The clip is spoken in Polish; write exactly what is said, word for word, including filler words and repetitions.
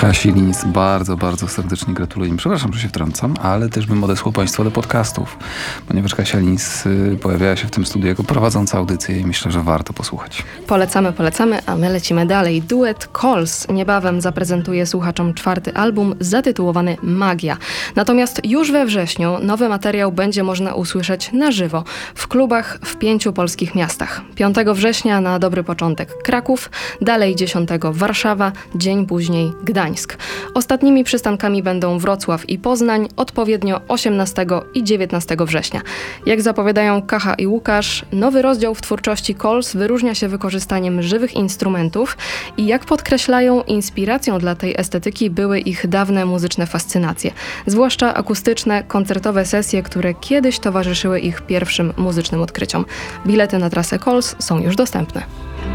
Kasi Linz, bardzo, bardzo serdecznie gratuluję. Przepraszam, że się wtrącam, ale też bym odesłał Państwa do podcastów, ponieważ Kasia Linz pojawiała się w tym studiu jako prowadząca audycję i myślę, że warto posłuchać. Polecamy, polecamy, a my lecimy dalej. Duet Cols niebawem zaprezentuje słuchaczom czwarty album zatytułowany Magia. Natomiast już we wrześniu nowy materiał będzie można usłyszeć na żywo w klubach w pięciu polskich miastach. piątego września na dobry początek Kraków, dalej dziesiątego Warszawa, dzień później Gdańsk. Ostatnimi przystankami będą Wrocław i Poznań, odpowiednio osiemnastego i dziewiętnastego września. Jak zapowiadają Kacha i Łukasz, nowy rozdział w twórczości Cols wyróżnia się wykorzystaniem żywych instrumentów i jak podkreślają, inspiracją dla tej estetyki były ich dawne muzyczne fascynacje, zwłaszcza akustyczne, koncertowe sesje, które kiedyś towarzyszyły ich pierwszym muzycznym odkryciom. Bilety na trasę Cols są już dostępne.